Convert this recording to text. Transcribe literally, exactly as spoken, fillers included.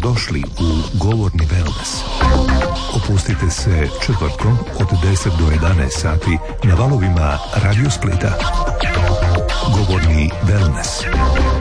Dobrodošli u Govorni wellness. Opustite se četvrtkom od deset do jedanaest sati na valovima Radio Splita. Govorni wellness.